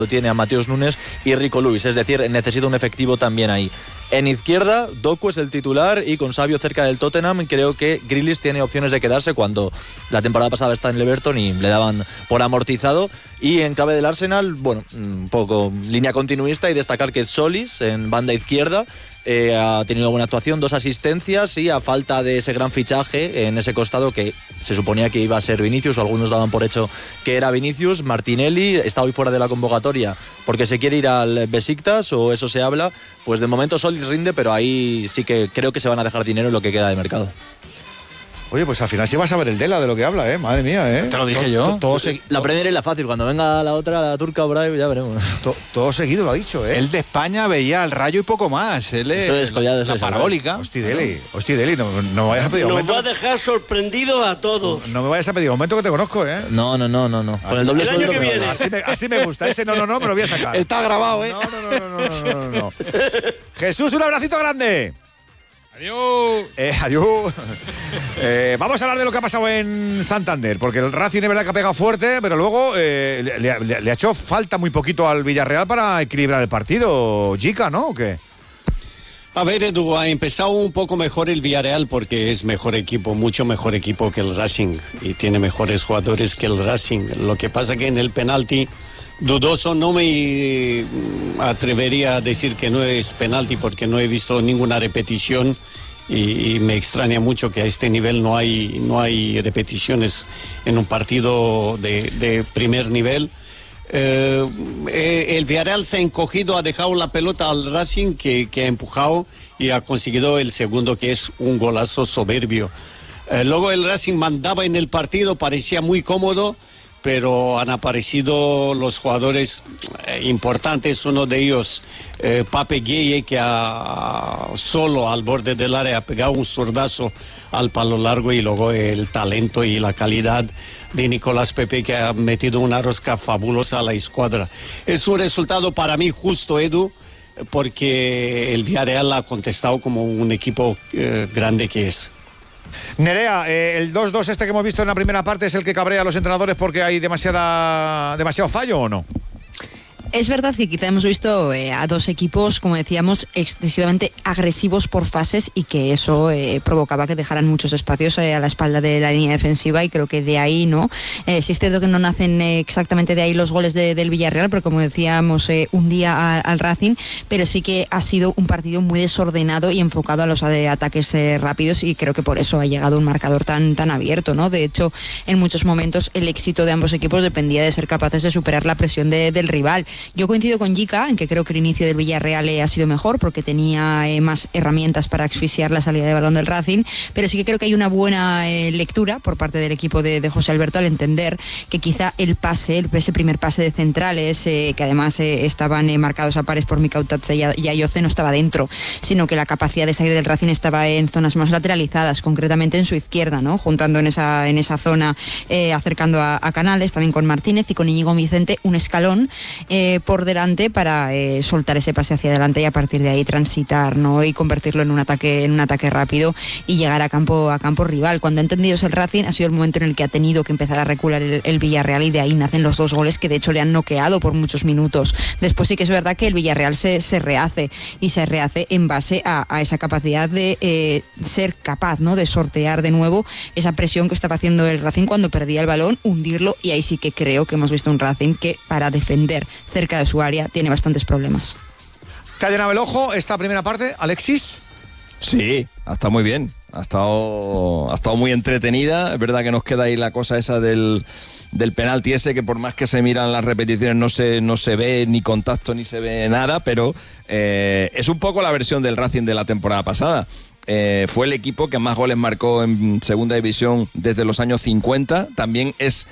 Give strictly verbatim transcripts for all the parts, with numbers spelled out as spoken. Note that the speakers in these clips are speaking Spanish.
tiene a Mateus Nunes y Rico Lewis, es decir, necesita un efectivo también ahí. En izquierda, Doku es el titular y con Savio cerca del Tottenham creo que Grealish tiene opciones de quedarse cuando la temporada pasada está en el Everton y le daban por amortizado. Y en clave del Arsenal, bueno, un poco línea continuista y destacar que Solis en banda izquierda eh, ha tenido buena actuación, dos asistencias y a falta de ese gran fichaje en ese costado que se suponía que iba a ser Vinicius, o algunos daban por hecho que era Vinicius. Martinelli está hoy fuera de la convocatoria porque se quiere ir al Besiktas, o eso se habla. Pues de momento Solis rinde, pero ahí sí que creo que se van a dejar dinero en lo que queda de mercado. Oye, pues al final sí vas a ver el Dela de lo que habla, ¿eh? Madre mía, ¿eh? Te lo dije todo, yo. Todo, todo segui- la Premier es la fácil. Cuando venga la otra, la turca, por ahí, ya veremos. Todo, todo seguido lo ha dicho, ¿eh? Él de España veía el Rayo y poco más. Él es, eso es collado, la eso parabólica. Hostia, Deli, hostia, Deli, no, no me vayas a pedir Nos aumento. va a dejar sorprendidos a todos. No, no me vayas a pedir aumento, que te conozco, ¿eh? No, no, no, no. no. Con el doble el año sueldo que me viene. vale. Así me, así me gusta. Ese no, no, no, me lo voy a sacar. Está grabado, ¿eh? No, no, no, no, no, no, no, no. Jesús, un abracito grande. Adiós. Eh, adiós. Eh, vamos a hablar de lo que ha pasado en Santander, porque el Racing es verdad que ha pegado fuerte, pero luego eh, le, le, le ha hecho falta muy poquito al Villarreal para equilibrar el partido. Jica, ¿no? ¿O qué? A ver, Edu, ha empezado un poco mejor el Villarreal porque es mejor equipo, mucho mejor equipo que el Racing y tiene mejores jugadores que el Racing. Lo que pasa que en el penalti, dudoso, no me atrevería a decir que no es penalti porque no he visto ninguna repetición y, y me extraña mucho que a este nivel no hay, no hay repeticiones en un partido de, de primer nivel. Eh, el Villarreal se ha encogido, ha dejado la pelota al Racing que, que ha empujado y ha conseguido el segundo, que es un golazo soberbio. Eh, luego el Racing mandaba en el partido, parecía muy cómodo, pero han aparecido los jugadores eh, importantes, uno de ellos, eh, Pape Gueye, que ha, solo al borde del área ha pegado un zurdazo al palo largo, y luego el talento y la calidad de Nicolás Pepe, que ha metido una rosca fabulosa a la escuadra. Es un resultado para mí justo, Edu, porque el Villarreal ha contestado como un equipo eh, grande que es. Nerea, eh, el dos dos este que hemos visto en la primera parte es el que cabrea a los entrenadores porque hay demasiada demasiado fallo, ¿o no? Es verdad que quizá hemos visto eh, a dos equipos, como decíamos, excesivamente agresivos por fases, y que eso eh, provocaba que dejaran muchos espacios eh, a la espalda de la línea defensiva, y creo que de ahí, ¿no? Eh, sí es cierto que no nacen eh, exactamente de ahí los goles de, del Villarreal, pero como decíamos, eh, un día a, al Racing, pero sí que ha sido un partido muy desordenado y enfocado a los eh, ataques eh, rápidos, y creo que por eso ha llegado un marcador tan, tan abierto, ¿no? De hecho, en muchos momentos el éxito de ambos equipos dependía de ser capaces de superar la presión de, del rival. Yo coincido con Jica en que creo que el inicio del Villarreal eh, ha sido mejor porque tenía eh, más herramientas para asfixiar la salida de balón del Racing, pero sí que creo que hay una buena eh, lectura por parte del equipo de, de José Alberto al entender que quizá el pase, el, ese primer pase de centrales, eh, que además eh, estaban eh, marcados a pares por Mikautatze y, y Ayoce, no estaba dentro, sino que la capacidad de salir del Racing estaba en zonas más lateralizadas, concretamente en su izquierda, ¿no? Juntando en esa, en esa zona, eh, acercando a, a Canales, también con Martínez y con Íñigo Vicente, un escalón eh, por delante para eh, soltar ese pase hacia adelante y a partir de ahí transitar, ¿no? Y convertirlo en un ataque en un ataque rápido y llegar a campo a campo rival. Cuando ha entendido eso el Racing, ha sido el momento en el que ha tenido que empezar a recular el, el Villarreal, y de ahí nacen los dos goles que de hecho le han noqueado por muchos minutos. Después sí que es verdad que el Villarreal se, se rehace y se rehace en base a, a esa capacidad de eh, ser capaz, ¿no? De sortear de nuevo esa presión que estaba haciendo el Racing cuando perdía el balón, hundirlo, y ahí sí que creo que hemos visto un Racing que para defender cerca de su área tiene bastantes problemas. ¿Te ha llenado el ojo esta primera parte, Alexis? Sí, ha estado muy bien. Ha estado, ha estado muy entretenida. Es verdad que nos queda ahí la cosa esa del, del penalti ese, que por más que se miran las repeticiones no se, no se ve ni contacto ni se ve nada, pero eh, es un poco la versión del Racing de la temporada pasada. Eh, fue el equipo que más goles marcó en segunda división desde los años cincuenta. También es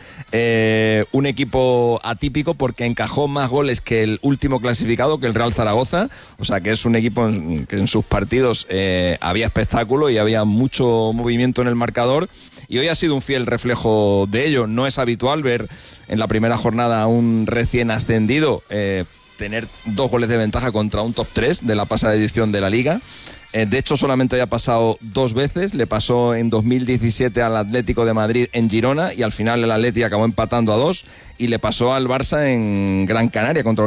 eh, un equipo atípico porque encajó más goles que el último clasificado, que el Real Zaragoza. O sea que es un equipo en, que en sus partidos eh, había espectáculo y había mucho movimiento en el marcador, y hoy ha sido un fiel reflejo de ello. No es habitual ver en la primera jornada a un recién ascendido eh, tener dos goles de ventaja contra un top tres de la pasada edición de la Liga. De hecho, solamente había pasado dos veces. Le pasó en dos mil diecisiete al Atlético de Madrid en Girona, y al final el Atleti acabó empatando a dos, y le pasó al Barça en Gran Canaria contra